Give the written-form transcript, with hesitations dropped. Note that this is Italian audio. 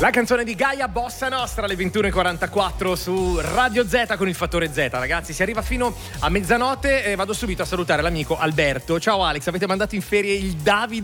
La canzone di Gaia, Bossa Nostra, alle 21:44 su Radio Z con il fattore Z. Ragazzi, si arriva fino a mezzanotte e vado subito a salutare l'amico Alberto. Ciao Alex, avete mandato in ferie il Davide